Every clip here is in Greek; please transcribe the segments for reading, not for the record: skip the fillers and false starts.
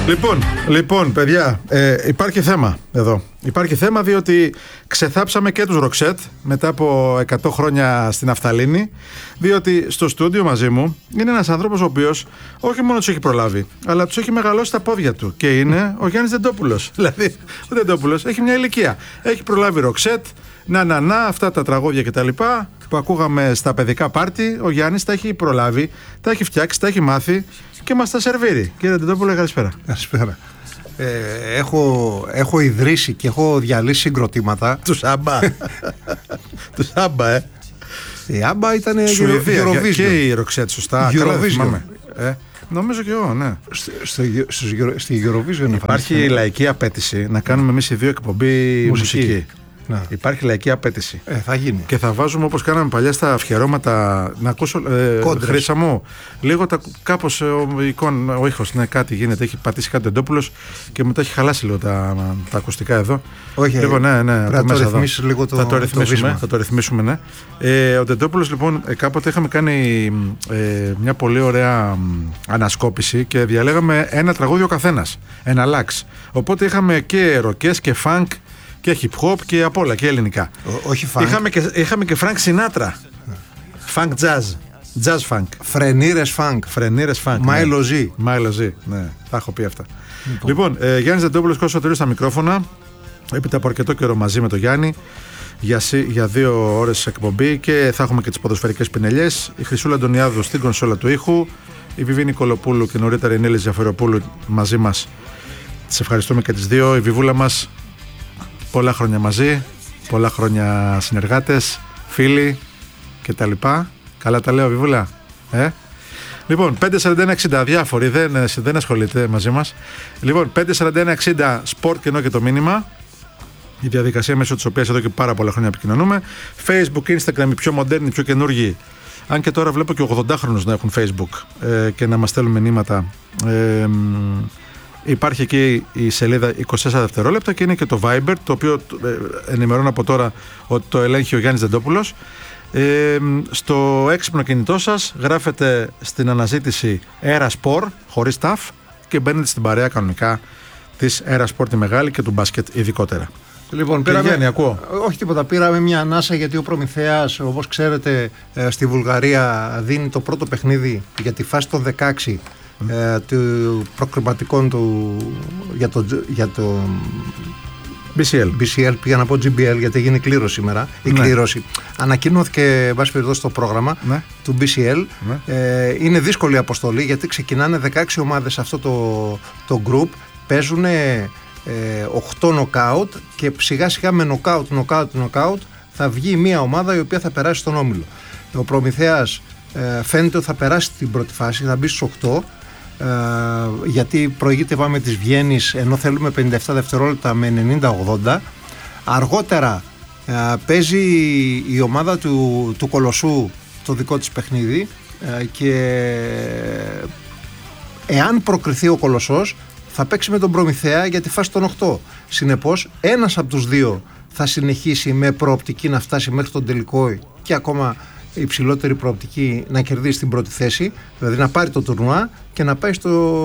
Λοιπόν, παιδιά, υπάρχει θέμα εδώ. Υπάρχει θέμα διότι ξεθάψαμε και τους Ροξέτ μετά από 100 χρόνια στην Ναφθαλίνη. Διότι στο στούντιο μαζί μου είναι ένας άνθρωπος ο οποίος όχι μόνο τους έχει προλάβει, αλλά τους έχει μεγαλώσει τα πόδια του. Και είναι ο Γιάννης Δεντόπουλος. Δηλαδή, ο Δεντόπουλος έχει μια ηλικία. Έχει προλάβει Ροξέτ, αυτά τα τραγούδια κτλ. Που ακούγαμε στα παιδικά πάρτι. Ο Γιάννης τα έχει προλάβει, τα έχει φτιάξει, τα έχει μάθει και μας τα σερβίρει. Κύριε Δεντόπουλε, καλησπέρα. Καλησπέρα. Έχω ιδρύσει και έχω διαλύσει συγκροτήματα. Τους Άμπα. Τους Άμπα, Η Άμπα ήταν Eurovision. Και η Ροξέτ, σωστά. Eurovision. Νομίζω και εγώ, ναι. Στη Eurovision υπάρχει λαϊκή απέτηση να κάνουμε εμείς οι δύο εκπομπή μουσική. Να. Υπάρχει λαϊκή απέτηση. Θα γίνει. Και θα βάζουμε όπως κάναμε παλιά στα αφιερώματα. Να ακούσω. Χρήσα μου. Λίγο κάπως ο ήχος. Ναι, κάτι γίνεται. Έχει πατήσει κάτι ο Δεντόπουλος και μετά έχει χαλάσει λίγο τα ακουστικά εδώ. Όχι, λοιπόν, ναι. Πρέπει να το ρυθμίσεις λίγο το. Θα το ρυθμίσουμε, ναι. Ο Δεντόπουλος, λοιπόν, κάποτε είχαμε κάνει μια πολύ ωραία ανασκόπηση και διαλέγαμε ένα τραγούδι ο καθένας. Ένα λάξ. Οπότε είχαμε και ροκές και funk και hip hop και απ' όλα και ελληνικά. Όχι funk. Είχαμε και Frank Sinatra. Funk jazz. Jazz funk. Φρενήρες funk. Milo Z. Milo Z. Ναι, τα έχω πει αυτά. Λοιπόν, Γιάννης Δεντόπουλος, Κώστας Σωτηρίου στα μικρόφωνα. Έπειτα από αρκετό καιρό μαζί με τον Γιάννη για 2 ώρες εκπομπή και θα έχουμε και τις ποδοσφαιρικές πινελιές. Η Χρυσούλα Αντωνιάδου στην κονσόλα του ήχου. Η Βιβή Νικολοπούλου και νωρίτερα η Νέλη Ζαφεροπούλου μαζί μας. Τις ευχαριστούμε και τις δύο. Η Βιβούλα μας. Πολλά χρόνια μαζί, πολλά χρόνια συνεργάτες, φίλοι και τα λοιπά. Καλά τα λέω, Βιβούλα. Λοιπόν, 541-60, διάφοροι, δεν ασχολείται μαζί μας. Λοιπόν, 541-60, σπορτ κενό και το μήνυμα. Η διαδικασία μέσω της οποίας εδώ και πάρα πολλά χρόνια επικοινωνούμε. Facebook, Instagram, οι πιο μοντέρνοι, οι πιο καινούργοι. Αν και τώρα βλέπω και 80χρονους να έχουν Facebook και να μας στέλνουν μηνύματα. Υπάρχει εκεί η σελίδα 24 δευτερόλεπτα και είναι και το Viber, το οποίο ενημερώνω από τώρα ότι το ελέγχει ο Γιάννης Δεντόπουλος. Στο έξυπνο κινητό σας γράφετε στην αναζήτηση Erasport χωρίς ταφ και μπαίνετε στην παρέα κανονικά της Erasport τη μεγάλη και του μπάσκετ ειδικότερα. Λοιπόν, Γιάννη, ακούω. Όχι τίποτα, πήραμε μια ανάσα γιατί ο Προμηθέας, όπως ξέρετε, στη Βουλγαρία δίνει το πρώτο παιχνίδι για τη φάση των 16 του προκριματικών του για το BCL, πήγα να πω GBL γιατί έγινε κλήρωση σήμερα. Η κλήρωση ανακοινώθηκε βάσει περιπτώσει στο πρόγραμμα του BCL. Είναι δύσκολη αποστολή γιατί ξεκινάνε 16 ομάδες σε αυτό το group, παίζουν 8 νοκάουτ και σιγά σιγά με νοκάουτ θα βγει μια ομάδα η οποία θα περάσει στον όμιλο. Ο Προμηθέας φαίνεται ότι θα περάσει την πρώτη φάση, θα μπει στους 8, γιατί προηγείται πάμε της Βιέννης ενώ θέλουμε 57 δευτερόλεπτα με 90-80. Αργότερα παίζει η ομάδα του Κολοσσού το δικό της παιχνίδι και εάν προκριθεί ο Κολοσσός θα παίξει με τον Προμηθέα για τη φάση των 8. Συνεπώς ένας από τους δύο θα συνεχίσει με προοπτική να φτάσει μέχρι τον τελικό και ακόμα υψηλότερη προοπτική να κερδίσει την πρώτη θέση, δηλαδή να πάρει το τουρνουά και να πάει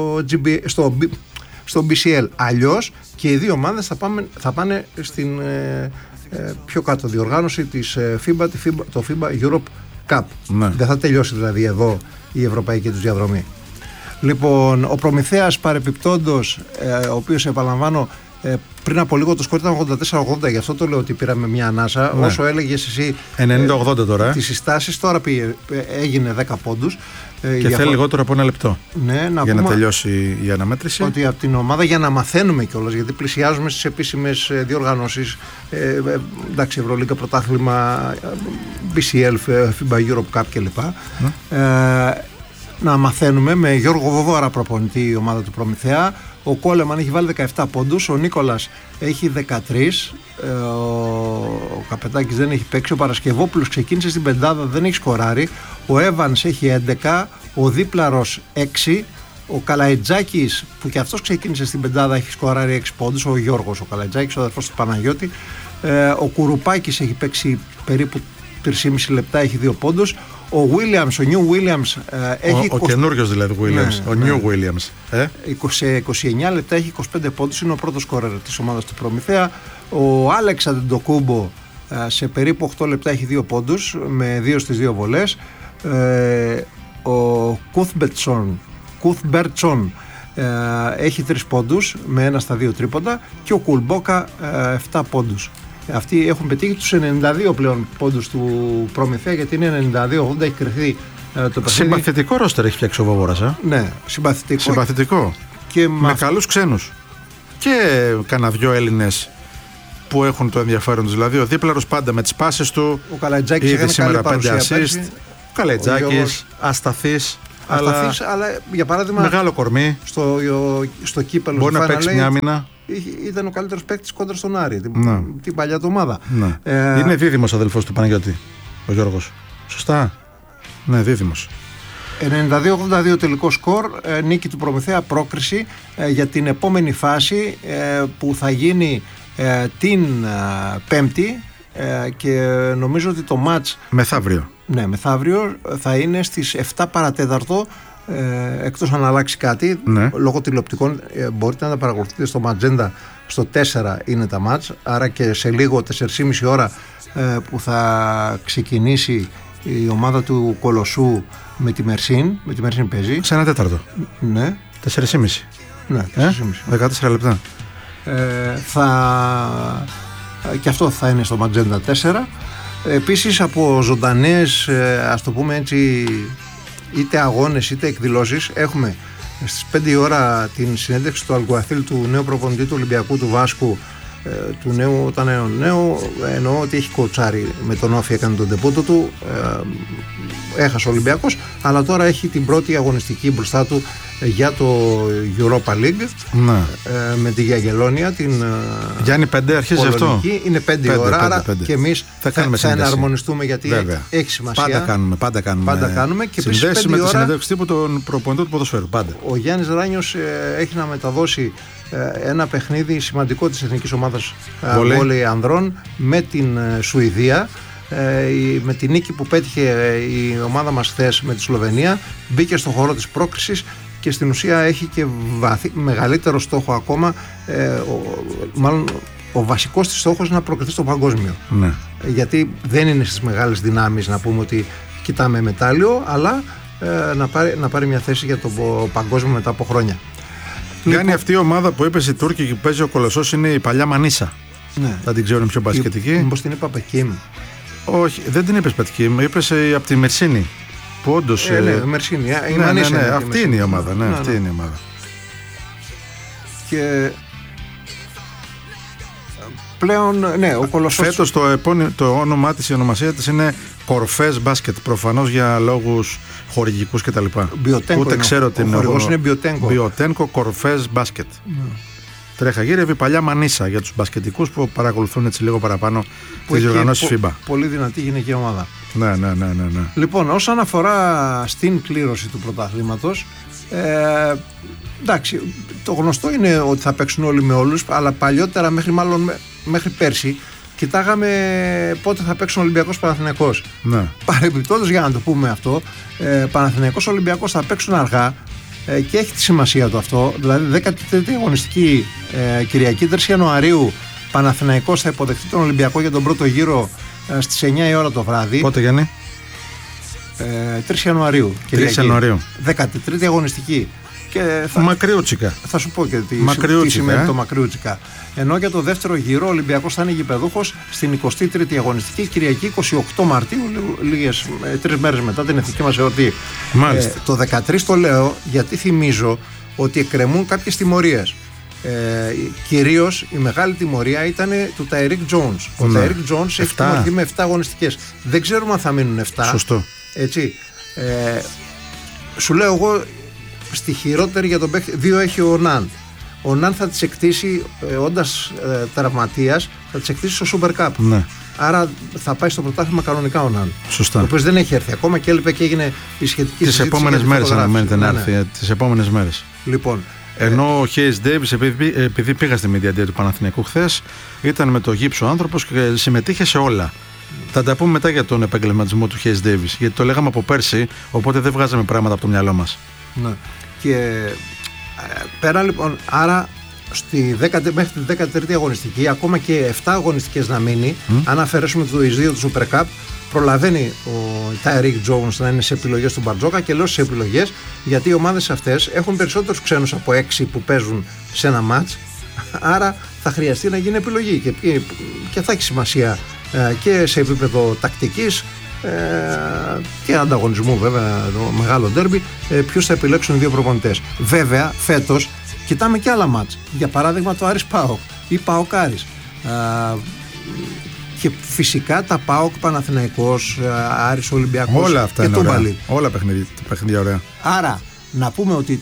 στο BCL. Αλλιώς και οι δύο ομάδες θα πάνε στην πιο κάτω διοργάνωση της FIBA, το FIBA Europe Cup. Δεν θα τελειώσει δηλαδή εδώ η ευρωπαϊκή τους διαδρομή. Λοιπόν, ο Προμηθέας παρεπιπτόντος, ο οποίος επαναλαμβάνω πριν από λίγο το σκορ ήταν 84-80, γι' αυτό το λέω ότι πήραμε μια ανάσα. Όσο έλεγες εσύ 90-80 τώρα τις συστάσεις, τώρα έγινε 10 πόντους και θέλει λιγότερο από 1 λεπτό για να τελειώσει η αναμέτρηση. Ότι από την ομάδα, για να μαθαίνουμε κιόλας, γιατί πλησιάζουμε στις επίσημες διοργανώσεις, εντάξει, Ευρωλίγκα, πρωτάθλημα, BCL, FIBA Europe Cup κλπ. Να μαθαίνουμε με Γιώργο Βοβόρα προπονητή η ομάδα του Προμηθέα. Ο Κόλεμαν έχει βάλει 17 πόντους, ο Νίκολας έχει 13, ο Καπετάκης δεν έχει παίξει, ο Παρασκευόπουλος ξεκίνησε στην πεντάδα, δεν έχει σκοράρει, ο Εύανς έχει 11, ο Δίπλαρος 6, ο Καλαϊτζάκης που και αυτός ξεκίνησε στην πεντάδα έχει σκοράρει 6 πόντους, ο Γιώργος ο Καλαϊτζάκης, ο αδερφός του Παναγιώτη, ο Κουρουπάκης έχει παίξει περίπου 3,5 λεπτά, έχει 2 πόντους, Ο New Williams έχει. Ο καινούριος δηλαδή Williams. Ο New Williams. Σε 29 λεπτά έχει 25 πόντους. Είναι ο πρώτος σκόρερ της ομάδας του Προμηθέα. Ο Άλεξ Αντεντοκούμπο σε περίπου 8 λεπτά έχει 2 πόντους με 2 στις 2 βολές. Ο Κουθμπερτσον έχει 3 πόντους με 1 στα 2 τρίποντα και ο Κουλμπόκα 7 πόντους. Αυτοί έχουν πετύχει τους 92 πλέον πόντους του Προμηθέα, γιατί είναι 92-80, έχει κρυφθεί το παιχνίδι. Συμπαθητικό ρόστερ έχει φτιάξει ο Βαβόρας. Ναι, συμπαθητικό. Και με καλούς ξένους. Και κάνα δυο Έλληνες που έχουν το ενδιαφέρον τους. Δηλαδή ο Δίπλαρος πάντα με τις πάσες του. Ο Καλατζάκης ήδη σήμερα 5 assist. Ο Καλατζάκης, ασταθής. Αλλά για παράδειγμα, μεγάλο κορμί. Στο κύπελλο μπορεί να παίξει μια άμυνα. Ήταν ο καλύτερος παίκτης κόντρα στον Άρη, την παλιά του ομάδα. Είναι δίδυμος αδελφός του Παναγιώτη, ο Γιώργος. Σωστά. Ναι, δίδυμος. 92-82 τελικό σκορ, νίκη του Προμηθέα, πρόκριση για την επόμενη φάση που θα γίνει την Πέμπτη, και νομίζω ότι το μάτς μεθαύριο. Ναι, μεθαύριο θα είναι στις 7 παρατέταρτο, εκτός αν αλλάξει κάτι, λόγω τηλεοπτικών μπορείτε να τα παρακολουθείτε στο Ματζέντα. Στο 4 είναι τα μάτς, άρα και σε λίγο 4,5 ώρα που θα ξεκινήσει η ομάδα του Κολοσσού με τη Μερσίν. Με τη Μερσίν παίζει. Σε 1/4. Ναι. 4,5. Ναι, 4,5. 14 λεπτά. Και αυτό θα είναι στο Ματζέντα 4. Επίσης από ζωντανές, ας το πούμε έτσι, είτε αγώνες είτε εκδηλώσεις, έχουμε στις 5 η ώρα την συνέντευξη του Αλγκουαθίλ, του νέου προπονητή του Ολυμπιακού, του Βάσκου, του νέου, όταν είναι νέο, εννοώ ότι έχει κοτσάρει με τον Όφη, έκανε τον τεπούτο του, έχασε ο Ολυμπιακός, αλλά τώρα έχει την πρώτη αγωνιστική μπροστά του για το Europa League, με τη Γιαγελόνια, την Γιάννη 5 αρχίζει Πολωνική. Αυτό είναι 5 η ώρα, άρα και εμείς θα εναρμονιστούμε, γιατί έχει σημασία. Πάντα κάνουμε και συνδέσεις με τη συνέντευξη τύπου των προπονητών του ποδοσφαίρου, πάντα. Ο Γιάννης Ράνιος έχει να μεταδώσει ένα παιχνίδι σημαντικό της εθνικής ομάδας βόλεϊ ανδρών με την Σουηδία, με την νίκη που πέτυχε η ομάδα μας χθες με τη Σλοβενία. Μπήκε στο χώρο της πρόκρισης και στην ουσία έχει και μεγαλύτερο στόχο ακόμα, μάλλον ο βασικός της στόχος είναι να προκριθεί στο παγκόσμιο. Ναι. Γιατί δεν είναι στις μεγάλες δυνάμεις να πούμε ότι κοιτάμε μετάλλιο, αλλά να πάρει μια θέση για το παγκόσμιο μετά από χρόνια. Γιάννη, αυτή η ομάδα που είπες, η Τούρκη που παίζει ο Κολοσσός, είναι η παλιά Μανίσα. Ναι. Θα την ξέρουν πιο μπασκετική. Μήπως την είπα Πεκίμ? Όχι, δεν την είπες Πεκίμ, είπες από τη Μερσίνη. Που όντως. Ναι, Μερσίνη. Ναι, αυτή είναι η ομάδα. Ναι, αυτή είναι η ομάδα. Και πλέον, ναι, ο Κολοσσός. Φέτος το όνομά της, η ονομασία της είναι Κορφές Μπάσκετ. Προφανώς για λόγους χορηγικούς κτλ. Ούτε ξέρω τι είναι. Ο είναι Μπιοτένκο. Μπιοτένκο Κορφές Μπάσκετ. Τρέχα γύρευε, παλιά Μανίσα για τους μπασκετικούς που παρακολουθούν έτσι λίγο παραπάνω τις διοργανώσεις FIBA. Πολύ δυνατή γυναική ομάδα. Ναι. Λοιπόν, όσον αφορά στην κλήρωση του πρωταθλήματος, εντάξει, το γνωστό είναι ότι θα παίξουν όλοι με όλους, αλλά παλιότερα, μέχρι πέρσι, κοιτάγαμε πότε θα παίξουν Ολυμπιακός Παναθηναϊκός. Ναι. Παρεμπιπτόντως, για να το πούμε αυτό, Παναθηναϊκός Ολυμπιακός θα παίξουν αργά, και έχει τη σημασία του αυτό. Δηλαδή 13η αγωνιστική Κυριακή 3 Ιανουαρίου, Παναθηναϊκός θα υποδεχτεί τον Ολυμπιακό για τον πρώτο γύρο στις 9 η ώρα το βράδυ. Πότε, Γιάννη? 3 Ιανουαρίου. 3 Ιανουαρίου. 13η αγωνιστική. Μακριούτσικα. Θα σου πω και τι σημαίνει το μακριούτσικα. Ενώ για το δεύτερο γύρο ο Ολυμπιακός θα είναι γηπεδούχος στην 23η αγωνιστική Κυριακή 28 Μαρτίου, 3 μέρες μετά την εθνική μας εορτή. Το 13 το λέω γιατί θυμίζω ότι εκκρεμούν κάποιες τιμωρίες. Κυρίως η μεγάλη τιμωρία ήταν του Ταϊρίκ Τζόουνς. Ο Ταϊρίκ Τζόουνς έχει τιμωρηθεί με 7 αγωνιστικές. Δεν ξέρουμε αν θα μείνουν 7. Σωστό. Έτσι. Σου λέω εγώ, στη χειρότερη για τον παίκτη 2 έχει ο Ναν. Ο Ναν θα τις εκτίσει, όντας τραυματίας, θα τις εκτίσει στο Super Cup. Ναι. Άρα θα πάει στο πρωτάθλημα κανονικά ο Ναν. Σωστά. Ο οποίος δεν έχει έρθει ακόμα και έλειπε και έγινε η σχετική συζήτηση. Τις επόμενες μέρες αναμένεται να έρθει. Τις επόμενες μέρες. Λοιπόν. Ενώ ο Χέις Ντέιβις, επειδή πήγα στη Media Day του Παναθηναϊκού χθες, ήταν με το γύψο άνθρωπος και συμμετείχε σε όλα. Θα τα πούμε μετά για τον επαγγελματισμό του Hayes Davis, γιατί το λέγαμε από πέρσι, οπότε δεν βγάζαμε πράγματα από το μυαλό μας. Ναι. Και πέρα λοιπόν, άρα μέχρι τη 13η αγωνιστική, ακόμα και 7 αγωνιστικές να μείνει, αν αφαιρέσουμε το εισδύο του Super Cup, προλαβαίνει ο Tyreek Jones να είναι σε επιλογές του Μπαρτζόκα, και λέω σε επιλογές γιατί οι ομάδες αυτές έχουν περισσότερους ξένους από 6 που παίζουν σε ένα μάτς, άρα θα χρειαστεί να γίνει επιλογή και θα έχει σημασία και σε επίπεδο τακτικής και ανταγωνισμού, βέβαια, το μεγάλο ντέρμπι, ποιους θα επιλέξουν οι δύο προπονητές. Βέβαια φέτος κοιτάμε και άλλα μάτς, για παράδειγμα το Άρης Πάοκ ή Πάοκ Άρης, και φυσικά τα ΠΑΟΚ, Παναθηναϊκός, Άρης Ολυμπιακός, όλα αυτά και είναι το ωραία. Μπαλί. Όλα παιχνίδια ωραία. Άρα να πούμε ότι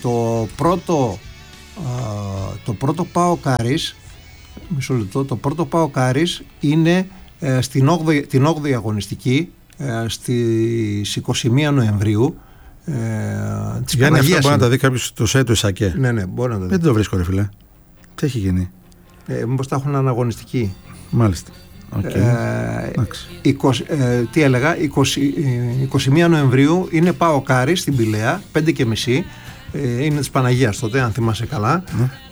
το πρώτο ΠΑΟΚ Άρης, μισό λεπτό, το πρώτο ΠΑΟΚ Άρης είναι την 8η αγωνιστική, στις 21 Νοεμβρίου, της Γιάννη, αυτό Παναγίας. μπορεί να τα δει κάποιος το ΣΕ του Ισακέ. Ναι, μπορεί να τα δει. Δεν το βρίσκω, ρε φίλε. Τι έχει γίνει? Μήπως τα έχουν αναγωνιστική. Μάλιστα. Τι έλεγα, 21 Νοεμβρίου είναι ΠΑΟΚ Άρης στην Πηλαία, 5:30, είναι της Παναγίας τότε, αν θυμάσαι καλά.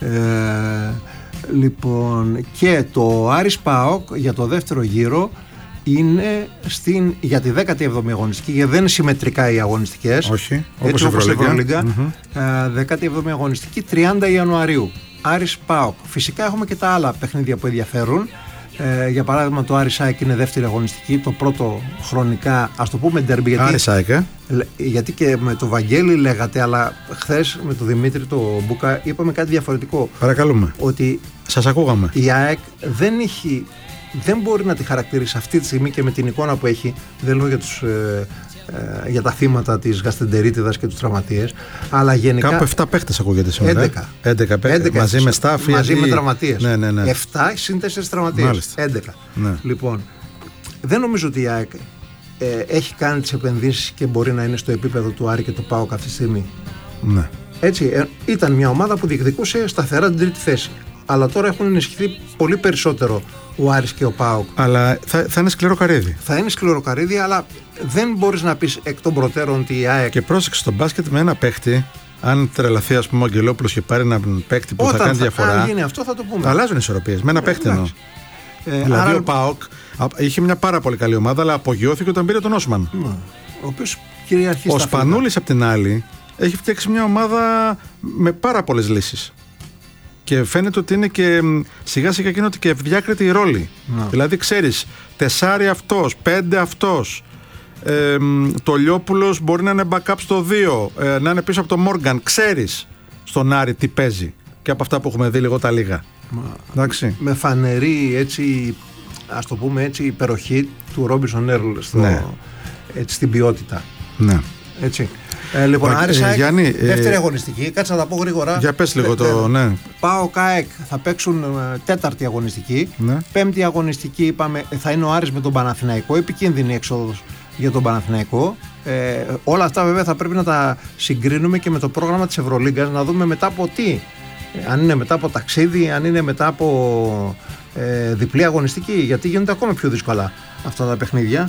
Λοιπόν, και το Άρης ΠΑΟΚ για το δεύτερο γύρο είναι για τη 17η αγωνιστική, γιατί δεν είναι συμμετρικά οι αγωνιστικές. Όχι, έτσι όπως η Ευρωλίγκα. 17η αγωνιστική, 30 Ιανουαρίου, Άρης ΠΑΟΚ. Φυσικά έχουμε και τα άλλα παιχνίδια που ενδιαφέρουν. Για παράδειγμα το Άρης ΑΕΚ είναι δεύτερη αγωνιστική, το πρώτο χρονικά, ας το πούμε ντέρμπι, γιατί και με το Βαγγέλη λέγατε, αλλά χθες με τον Δημήτρη το Μπούκα είπαμε κάτι διαφορετικό. Παρακαλούμε. Ότι σας ακούγαμε. Η ΑΕΚ δεν μπορεί να τη χαρακτηρίσει αυτή τη στιγμή, και με την εικόνα που έχει, δεν λέω για τα θύματα της γαστεντερίτιδας και τους τραυματίες, αλλά γενικά κάπου 7 παίχτες ακούγεται σήμερα. 11 παίχτες μαζί με staff, μαζί με τραυματίες. Ναι. 7 συν 4 τραυματίες. Μάλιστα. 11. Ναι. Λοιπόν, δεν νομίζω ότι η ΑΕΚ έχει κάνει τις επενδύσεις και μπορεί να είναι στο επίπεδο του Άρη και του ΠΑΟΚ αυτή τη στιγμή. Ναι. Έτσι, ήταν μια ομάδα που διεκδικούσε σταθερά την τρίτη θέση. Αλλά τώρα έχουν ενισχυθεί πολύ περισσότερο ο Άρης και ο ΠΑΟΚ. Αλλά θα είναι σκληρό καρύδι. Θα είναι σκληρό καρύδι, αλλά δεν μπορείς να πεις εκ των προτέρων ότι η ΑΕΚ. Και πρόσεξε στο μπάσκετ με ένα παίχτη, αν τρελαθεί, ας πούμε, ο Αγγελόπουλος και πάρει έναν παίχτη που θα κάνει διαφορά. Αν γίνει αυτό, θα το πούμε. Αλλάζουν ισορροπίες. Με ένα παίχτη εννοώ. Δηλαδή ο ΠΑΟΚ είχε μια πάρα πολύ καλή ομάδα, αλλά απογειώθηκε όταν πήρε τον Όσμαν. Ο οποίος κυριαρχεί. Ο Σπανούλης απ' την άλλη έχει φτιάξει μια ομάδα με πάρα πολλές λύσεις. Και φαίνεται ότι είναι και σιγά σιγά γίνεται και ευδιάκριτη η ρόλη. Δηλαδή ξέρεις, 4 αυτός, 5 αυτός. Το Λιόπουλος μπορεί να είναι backup στο 2, να είναι πίσω από το Μόργαν. Ξέρεις στον Άρη τι παίζει. Και από αυτά που έχουμε δει λίγο τα λίγα. Εντάξει. Με φανερή, έτσι, ας το πούμε έτσι, υπεροχή του Ρόμπινσον Έρλ στην ποιότητα. Ναι. Έτσι. Λοιπόν, Άρης ΑΕΚ, Γιάννη, δεύτερη αγωνιστική, κάτσε να τα πω γρήγορα. Για πες λίγο το, ναι. ΠΑΟΚ ΑΕΚ θα παίξουν τέταρτη αγωνιστική. Ναι. Πέμπτη αγωνιστική είπαμε θα είναι ο Άρης με τον Παναθηναϊκό, επικίνδυνη έξοδος για τον Παναθηναϊκό. Όλα αυτά βέβαια θα πρέπει να τα συγκρίνουμε και με το πρόγραμμα της Ευρωλίγκας, να δούμε μετά από τι. Αν είναι μετά από ταξίδι, αν είναι μετά από διπλή αγωνιστική, γιατί γίνονται ακόμα πιο δύσκολα αυτά τα παιχνίδια.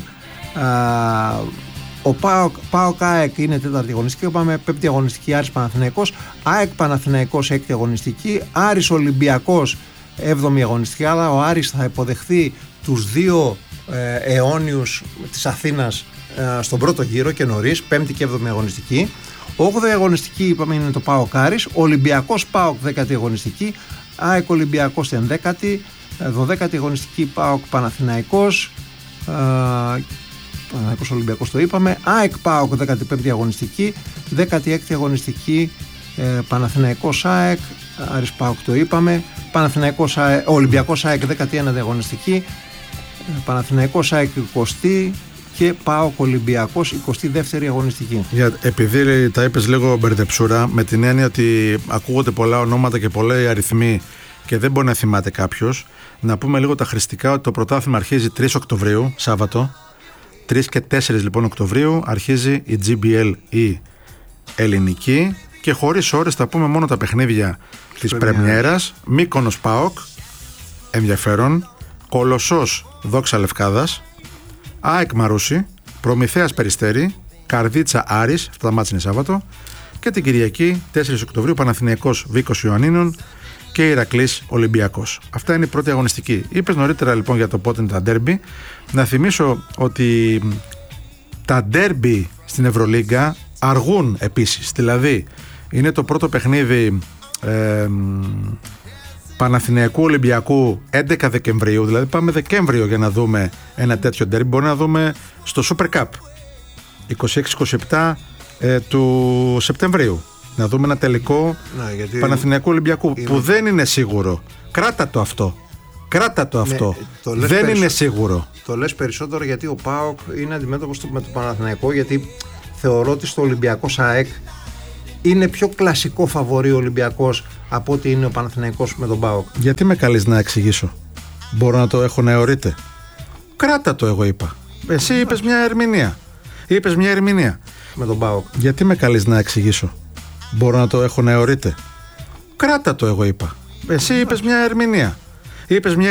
Ο ΠΑΟΚ ΑΕΚ είναι τέταρτη αγωνιστική, είπαμε πέμπτη αγωνιστική Άρης Παναθηναϊκός, ΑΕΚ Παναθηναϊκός έκτη αγωνιστική, Άρης Ολυμπιακός 7η αγωνιστική, αλλά ο Άρης θα υποδεχθεί τους δύο αιώνιους της Αθήνας στον πρώτο γύρο και νωρίς, πέμπτη και 7η αγωνιστική. 8η αγωνιστική είπαμε είναι το ΠΑΟΚ Άρης, Ολυμπιακός ΠΑΟΚ 10η αγωνιστική, ΑΕΚ Ολυμπιακός 11η, 12η αγωνιστική ΠΑΟΚ Παναθηναϊκός, Παναθηναϊκός Ολυμπιακός το είπαμε, ΑΕΚ ΠΑΟΚ 15η αγωνιστική, 16η αγωνιστική Παναθηναϊκός ΑΕΚ, Άρης ΠΑΟΚ το είπαμε, Ολυμπιακός ΑΕΚ 19η αγωνιστική, Παναθηναϊκός ΑΕΚ 20η και ΠΑΟΚ Ολυμπιακός 22η αγωνιστική. Επειδή τα είπες λίγο μπερδεψούρα, με την έννοια ότι ακούγονται πολλά ονόματα και πολλοί αριθμοί και δεν μπορεί να θυμάται κάποιος, να πούμε λίγο τα χρηστικά ότι το πρωτάθλημα αρχίζει 3 Οκτωβρίου, Σάββατο. 3 και 4 λοιπόν Οκτωβρίου αρχίζει η GBL η ελληνική και χωρίς ώρες θα πούμε μόνο τα παιχνίδια της πρεμιέρας. Μύκονος ΠΑΟΚ, ενδιαφέρον. Κολοσσός Δόξα Λευκάδας, ΑΕΚ Μαρούσι, Προμηθέας Περιστέρι, Καρδίτσα Άρης, αυτά τα μάτς είναι Σάββατο, και την Κυριακή 4 Οκτωβρίου Παναθηναϊκός Βίκος Ιωαννίνων και Ηρακλής Ολυμπιακός. Αυτά είναι η πρώτη αγωνιστική. Είπες νωρίτερα λοιπόν για το πότε είναι τα ντέρμπι. Να θυμίσω ότι τα ντέρμπι στην Ευρωλίγκα αργούν επίσης. Δηλαδή είναι το πρώτο παιχνίδι Παναθηναϊκού Ολυμπιακού 11 Δεκεμβρίου, δηλαδή πάμε Δεκέμβριο για να δούμε ένα τέτοιο ντέρμπι. Μπορεί να δούμε στο Super Cup 26-27 του Σεπτεμβρίου. Να δούμε ένα τελικό Παναθηναϊκού Ολυμπιακού που δεν είναι σίγουρο. Κράτα το αυτό. Δεν είναι σίγουρο. Το λες περισσότερο γιατί ο ΠΑΟΚ είναι αντιμέτωπος με το Παναθηναϊκό, γιατί θεωρώ ότι στο Ολυμπιακός ΑΕΚ είναι πιο κλασικό φαβορί ο Ολυμπιακός από ότι είναι ο Παναθηναϊκός με τον ΠΑΟΚ. Γιατί με καλείς να εξηγήσω? Μπορώ να το έχω να αιωρείται? Κράτα το, εγώ είπα. Εσύ είπες μια ερμηνεία. Με τον ΠΑΟΚ. Γιατί με καλείς να εξηγήσω? Μπορώ να το έχω να αιωρείται? Κράτα το, εγώ είπα. Εσύ είπες μια ερμηνεία.